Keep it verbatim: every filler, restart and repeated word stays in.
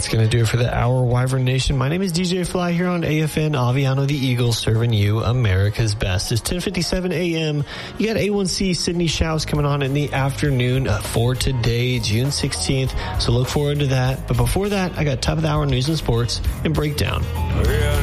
That's going to do it for the hour, Wyvern Nation. My name is D J Fly here on A F N Aviano the Eagle, serving you America's best. It's ten fifty-seven a.m. You got A one C Sydney Shouse coming on in the afternoon uh, for today, June sixteenth. So look forward to that. But before that, I got top of the hour news and sports and breakdown. Yeah.